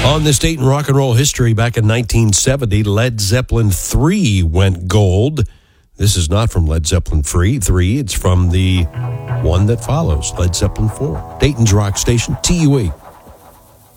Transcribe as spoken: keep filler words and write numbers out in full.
On this date in rock and roll history, back in nineteen seventy, Led Zeppelin three went gold. This is not from Led Zeppelin three, it's from the one that follows, Led Zeppelin four. Dayton's Rock Station, T U A.